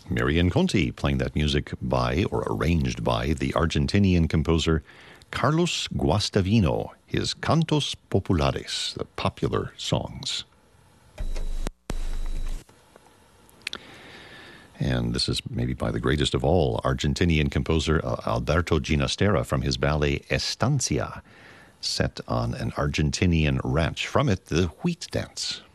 Marian Conti playing that music by, or arranged by, the Argentinian composer Carlos Guastavino, his Cantos Populares, the popular songs. And this is maybe by the greatest of all, Argentinian composer Alberto Ginastera from his ballet Estancia, set on an Argentinian ranch. From it, the Wheat Dance.